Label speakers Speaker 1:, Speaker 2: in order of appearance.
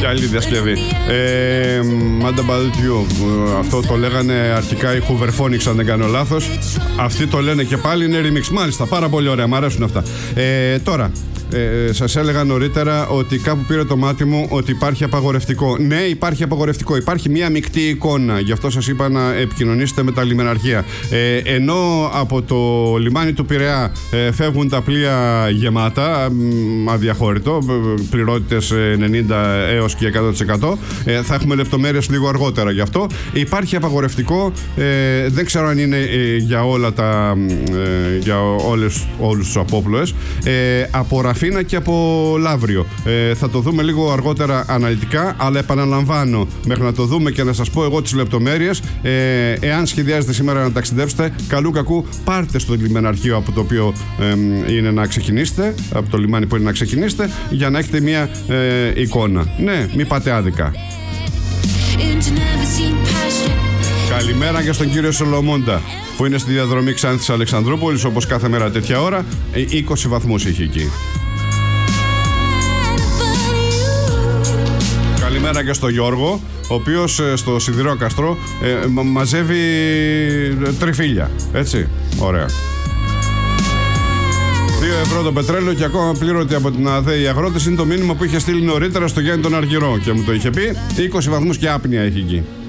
Speaker 1: Καλή διασκευή. Mad About You. Αυτό το λέγανε αρχικά οι Hooverphonics, αν δεν κάνω λάθος. Αυτοί το λένε και πάλι, είναι remix. Μάλιστα, πάρα πολύ ωραία, μου αρέσουν αυτά. Τώρα, σας έλεγα νωρίτερα ότι κάπου πήρε το μάτι μου ότι υπάρχει απαγορευτικό. Ναι, υπάρχει απαγορευτικό. Υπάρχει μια μεικτή εικόνα. Γι' αυτό σας είπα να επικοινωνήσετε με τα λιμεναρχεία. Ενώ από το λιμάνι του Πειραιά φεύγουν τα πλοία γεμάτα, αδιαχώρητο, πληρότητες 90 έως και 100%. Θα έχουμε λεπτομέρειες λίγο αργότερα γι' αυτό. Υπάρχει απαγορευτικό. Δεν ξέρω αν είναι για όλα για όλους τους απόπλοες. Από Ραφίνα και από Λαύριο. Θα το δούμε λίγο αργότερα αναλυτικά, αλλά επαναλαμβάνω, μέχρι να το δούμε και να σας πω εγώ τις λεπτομέρειες, εάν σχεδιάζετε σήμερα να ταξιδέψετε, καλού κακού πάρτε στο λιμεναρχείο από το οποίο είναι να ξεκινήσετε, από το λιμάνι που είναι να ξεκινήσετε, για να έχετε μια εικόνα. Ναι, μην πάτε άδικα. Καλημέρα και στον κύριο Σολομώντα, που είναι στη διαδρομή Ξάνθης Αλεξανδρούπολης, όπως κάθε μέρα τέτοια ώρα. 20 βαθμούς είχε εκεί. Καλημέρα και στον Γιώργο, ο οποίος στο Σιδηρόκαστρο μαζεύει τριφύλια. Έτσι, ωραία. 2 ευρώ το πετρέλαιο και ακόμα πλήρωτη από την ΑΔΕ οι αγρότες, είναι το μήνυμα που είχε στείλει νωρίτερα στο Γιάννη τον Αργυρό και μου το είχε πει. 20 βαθμούς και άπνοια έχει εκεί.